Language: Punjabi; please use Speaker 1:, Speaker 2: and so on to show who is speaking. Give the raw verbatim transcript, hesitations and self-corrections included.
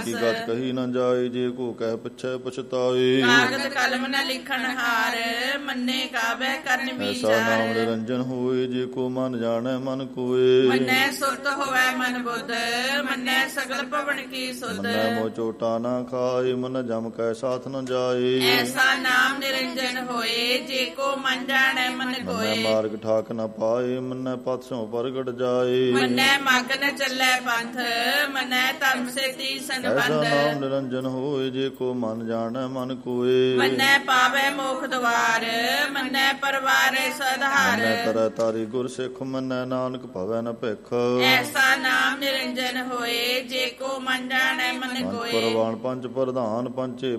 Speaker 1: ਕੀ ਗਤ ਕਹੀ ਨਾ ਜਾਏ, ਜੇ ਕੋ ਕਹਿ ਪਿਛੈ ਪਛਤਾਏ।
Speaker 2: ਕਾਗਦ ਕਲਮ ਨ ਲਿਖਣ ਹਾਰ, ਮੰਨੇ ਕਾਬੈ ਕਰਨ
Speaker 1: ਐਸਾ ਨਾਮ
Speaker 2: ਵਿਚਾਰ।
Speaker 1: ਨਿਰੰਜਨ ਹੋਏ, ਜੇ ਕੋ ਮਨ ਜਾਣੈ ਮਨ ਕੋਏ।
Speaker 2: ਮੰਨੈ ਸੁਰਤ ਹੋਵੈ ਮਨ ਬੁੱਧ, ਮੰਨੈ ਸਗਲ ਭਵਨ ਕੀ ਸੁਧ।
Speaker 1: ਮੰਨੈ ਮੋ ਚੋਟਾ ਨਾ ਖਾਏ, ਮਨ ਜਮ ਕੈ ਸਾਥ ਨ ਜਾਏ।
Speaker 2: ਐਸਾ ਨਾਮ ਨਿਰੰਜਨ ਹੋਏ, ਜੇ ਕੋ ਮਨ ਜਾਣੈ ਮਨ
Speaker 1: ਮੰਨੈ
Speaker 2: ਕੋਏ।
Speaker 1: ਮਾਰਗ ਠਾਕ ਨ ਪਾਏ, ਮੰਨੈ ਪਥ ਸਿਉ ਪ੍ਰਗਟ ਜਾਏ।
Speaker 2: ਮੰਨੈ ਮਗ ਨ ਚੱਲੈ ਪੰਥ, ਮੰਨੈ ਧਰਮ ਸੇਤੀ
Speaker 1: ਐਸਾ
Speaker 2: ਸੰਬੰਧ।
Speaker 1: ਨਾਮ ਨਿਰੰਜਨ ਹੋਏ, ਜੇ ਕੋ ਮਨ ਜਾਣੈ ਮਨ ਕੋਏ।
Speaker 2: ਮੰਨੈ ਪਾਵੈ ਮੋਖ ਦਵਾਰ, ਮੰਨੈ ਪਰਵਾਰੈ ਸਧਾਰ।
Speaker 1: ਮੰਨੈ ਤਰੈ ਤਾਰੀ ਗੁਰ ਸਿੱਖ, ਮੰਨੈ ਨਾਨਕ ਭਵੈ ਨ ਭਿਖ।
Speaker 2: ਐਸਾ ਨਾਮ ਨਿਰੰਜਨ ਹੋਏ, ਜੇ ਕੋ ਮਨ ਜਾਣੈ ਮਨ
Speaker 1: ਪੰਜ
Speaker 2: ਕੋਏ।
Speaker 1: ਪਰਵਾਨ ਪੰਜ ਪ੍ਰਧਾਨ, ਪੰਚੇ